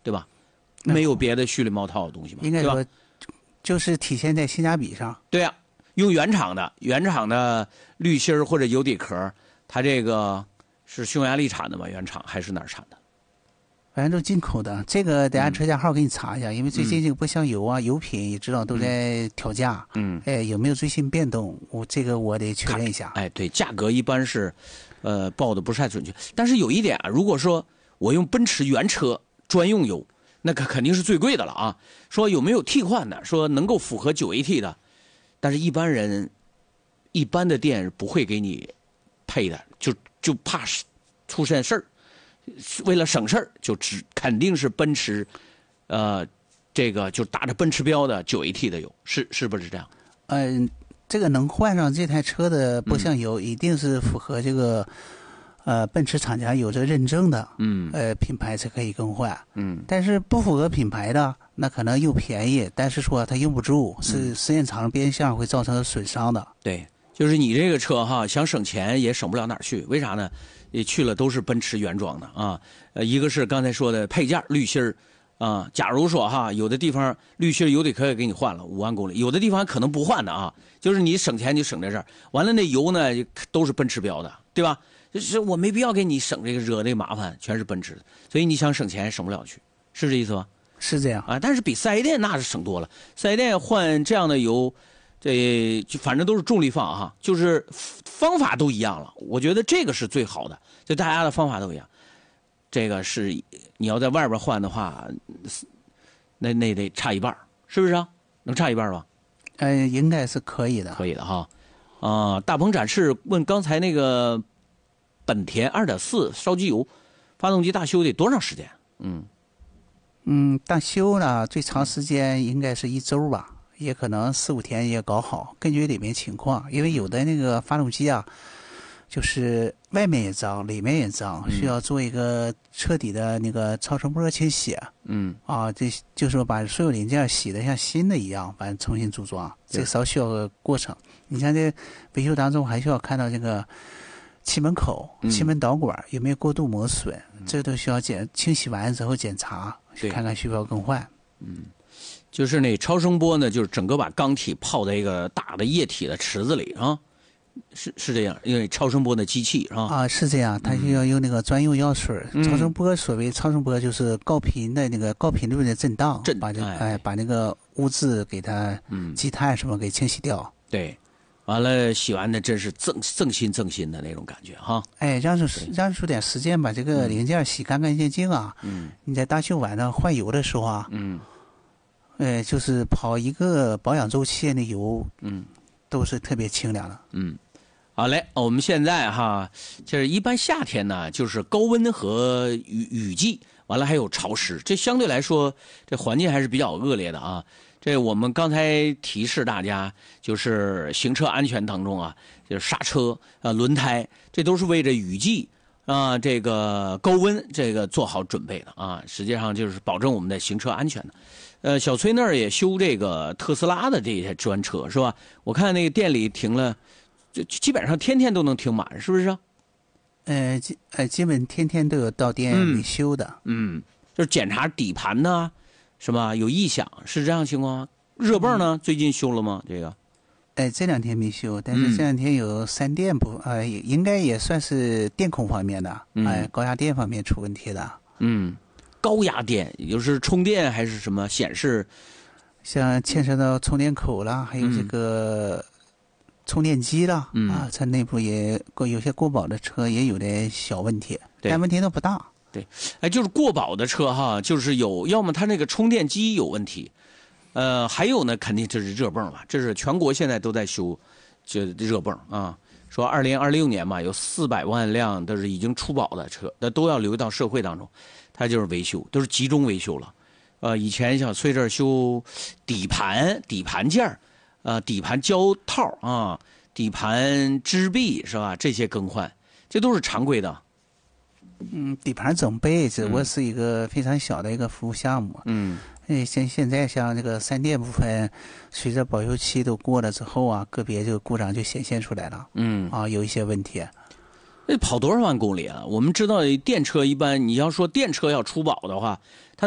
对吧？没有别的虚里冒套的东西嘛， 应该说就是体现在性价比上。 对呀、用原厂的滤芯或者油底壳，它这个是匈牙利产的吗？原厂还是哪儿产的？ 反正都进口的，这个等下车架号给你查一下，因为最近这个不像油啊、油品也知道都在调价，有没有最新变动？我得确认一下。 对，价格一般是，报的不是太准确。但是有一点啊，如果说我用奔驰原车专用油，那肯定是最贵的了啊。说有没有替换的？说能够符合9AT 的，但是一般的店不会给你配的，就怕出现事儿。为了省事儿，肯定是奔驰，这个就打着奔驰标的9AT 的油，是不是这样？ 这个能换上这台车的波箱油，一定是符合这个奔驰厂家有这认证的，品牌才可以更换，但是不符合品牌的，那可能又便宜，但是说它用不住，是时间长变相会造成损伤的。 对，就是你这个车哈，想省钱也省不了哪儿去，为啥呢？也去了都是奔驰原装的啊，一个是刚才说的配件滤芯啊，假如说哈，有的地方滤芯油底壳也给你换了5万公里，有的地方可能不换的啊，就是你省钱就省在这儿，完了那油呢都是奔驰标的，对吧？就是我没必要给你省这个惹这个麻烦，全是奔驰的，所以你想省钱省不了去，是这意思吧？ 是这样啊，但是比4S店那是省多了，4S店换这样的油。这就反正都是重力放哈，就是方法都一样了。我觉得这个是最好的，就大家的方法都一样。这个是你要在外边换的话，那得差一半，是不是啊？能差一半吧？ 应该是可以的。 可以的哈。大鹏展翅问刚才那个本田2.4烧机油，发动机大修得多长时间？ 大修呢，最长时间应该是1周吧。也可能4、5天也搞好，根据里面情况，因为有的那个发动机啊，就是外面也脏，里面也脏，需要做一个彻底的那个超声波清洗。这就是说把所有零件洗得像新的一样，完重新组装，这个稍需要个过程。你像这维修当中还需要看到这个气门口、气门导管有没有过度磨损，这都需要清洗完之后检查，看看需不需要更换。 就是那超声波呢，就是整个把钢体泡在一个大的液体的池子里啊，是这样，因为超声波的机器是这样，它需要用那个专用药水。超声波所谓超声波就是高频的那个高频率的震荡，把那个污渍给它积碳什么给清洗掉。 对，完了洗完的真是赠心的那种感觉哈。 让出点时间把这个零件洗干干净净啊。你在大修完了换油的时候啊。就是跑一个保养周期的油，都是特别清凉的。 好嘞，我们现在哈，就是一般夏天呢，就是高温和雨季，完了还有潮湿，这相对来说，这环境还是比较恶劣的啊。这我们刚才提示大家，就是行车安全当中啊，就是刹车轮胎，这都是为着雨季这个高温这个做好准备的啊。实际上就是保证我们的行车安全的。小崔那儿也修这个特斯拉的这些专车是吧？我看那个店里停了，就基本上天天都能停满，是不是？ 基本天天都有到店里修的。 就是检查底盘呢，是吧？有异响，是这样情况吗？热泵呢？最近修了吗？这个？ 这2天没修，但是这2天有3电应该也算是电控方面的，高压电方面出问题的。 高压电，也就是充电还是什么显示？ 像牵扯到充电口啦，还有这个充电机啦，它内部也有些过保的车也有点小问题，但问题都不大。 对，就是过保的车哈，就是要么它那个充电机有问题，还有呢，肯定就是热泵了，这是全国现在都在修这热泵啊。说2026年嘛，有400万辆都是已经出保的车，那都要流到社会当中，它就是维修，都是集中维修了。以前小崔这儿修底盘件底盘胶套啊，底盘支臂是吧？这些更换，这都是常规的。 底盘整备只不过是一个非常小的一个服务项目。现在像这个3电部分，随着保修期都过了之后啊，个别这个故障就显现出来了。有一些问题。 跑多少万公里啊？我们知道电车一般，你要说电车要出保的话，